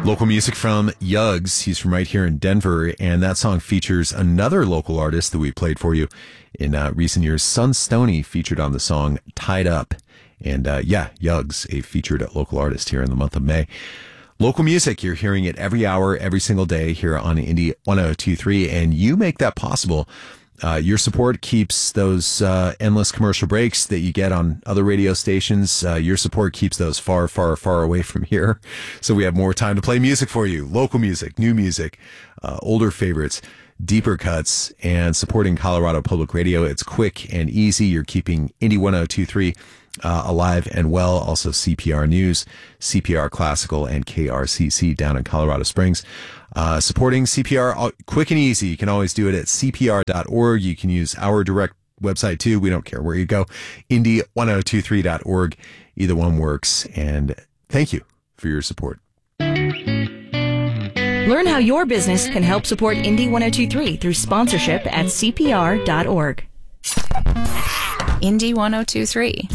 Local music from Yugs. He's from right here in Denver, and that song features another local artist that we played for you in recent years. Sun Stoney featured on the song Tied Up. And Yugs, a featured local artist here in the month of May. Local music, you're hearing it every hour, every single day here on Indie 102.3, and you make that possible. Your support keeps those endless commercial breaks that you get on other radio stations. Your support keeps those far, far, far away from here. So we have more time to play music for you. Local music, new music, older favorites, deeper cuts, and supporting Colorado Public Radio. It's quick and easy. You're keeping Indie 102.3 alive and well. Also CPR News, CPR Classical, and KRCC down in Colorado Springs. Supporting CPR quick and easy. You can always do it at cpr.org. You can use our direct website too. We don't care where you go. Indie1023.org. Either one works. And thank you for your support. Learn how your business can help support Indie 102.3 through sponsorship at cpr.org. Indie 102.3.